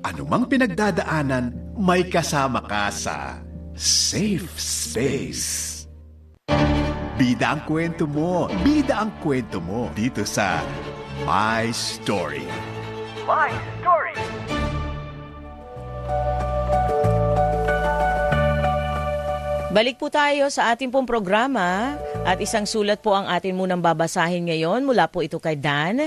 Anumang pinagdadaanan, may kasama ka sa Safe Space. Bida ang kwento mo. Bida ang kwento mo dito sa My Story. My Story. Balik po tayo sa ating pong programa at isang sulat po ang atin munang babasahin ngayon. Mula po ito kay Dan.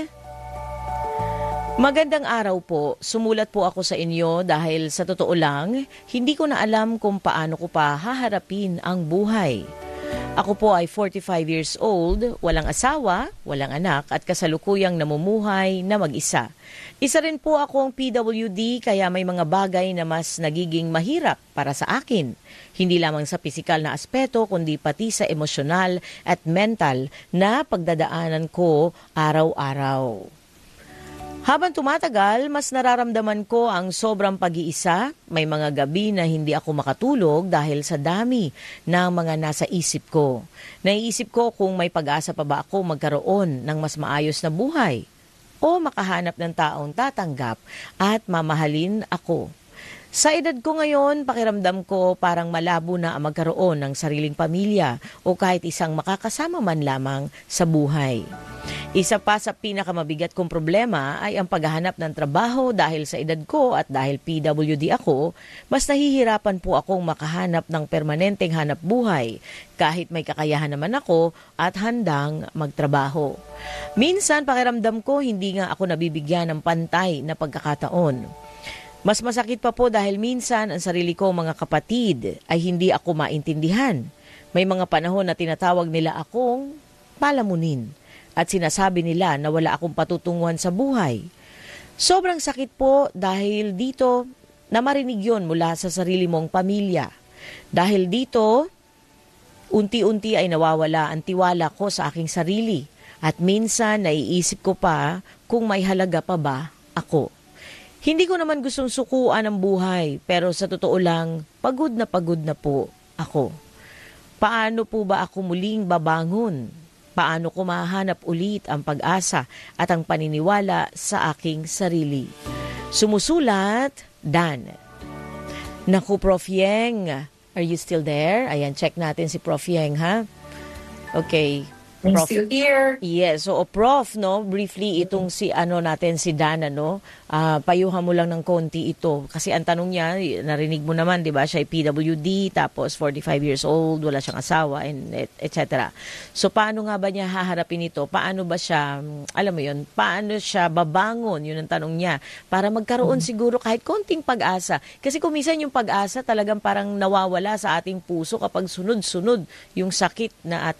Magandang araw po. Sumulat po ako sa inyo dahil sa totoo lang, hindi ko na alam kung paano ko pa haharapin ang buhay. Ako po ay 45 years old, walang asawa, walang anak at kasalukuyang namumuhay na mag-isa. Isa rin po akong PWD kaya may mga bagay na mas nagiging mahirap para sa akin. Hindi lamang sa pisikal na aspeto kundi pati sa emosyonal at mental na pagdadaanan ko araw-araw. Habang tumatagal, mas nararamdaman ko ang sobrang pag-iisa. May mga gabi na hindi ako makatulog dahil sa dami ng mga nasa isip ko. Naiisip ko kung may pag-asa pa ba ako magkaroon ng mas maayos na buhay o makahanap ng taong tatanggap at mamahalin ako. Sa edad ko ngayon, pakiramdam ko parang malabo na ang magkaroon ng sariling pamilya o kahit isang makakasama man lamang sa buhay. Isa pa sa pinakamabigat kong problema ay ang paghahanap ng trabaho dahil sa edad ko at dahil PWD ako, mas nahihirapan po akong makahanap ng permanenteng hanap buhay kahit may kakayahan naman ako at handang magtrabaho. Minsan pakiramdam ko hindi nga ako nabibigyan ng pantay na pagkakataon. Mas masakit pa po dahil minsan ang sarili ko mga kapatid ay hindi ako maintindihan. May mga panahon na tinatawag nila akong palamunin at sinasabi nila na wala akong patutunguhan sa buhay. Sobrang sakit po dahil dito na marinig yun mula sa sarili mong pamilya. Dahil dito, unti-unti ay nawawala ang tiwala ko sa aking sarili at minsan naiisip ko pa kung may halaga pa ba ako. Hindi ko naman gustong sukuan ang buhay, pero sa totoo lang, pagod na po ako. Paano po ba ako muling babangon? Paano ko mahanap ulit ang pag-asa at ang paniniwala sa aking sarili? Sumusulat, Dan. Naku, Prof. Yeng, are you still there? Ayan, check natin si Prof. Yeng, ha? Okay. I'm still here. Yes, so Prof, no, briefly itong si natin si Dana, no. Payuhan mo lang ng konti ito kasi ang tanong niya, narinig mo naman, 'di ba? Siya ay PWD tapos 45 years old, wala siyang asawa and etc. So paano nga ba niya haharapin ito? Paano ba siya, alam mo 'yun, paano siya babangon? 'Yun ang tanong niya para magkaroon siguro kahit konting pag-asa. Kasi kung minsan yung pag-asa talagang parang nawawala sa ating puso kapag sunod-sunod yung sakit na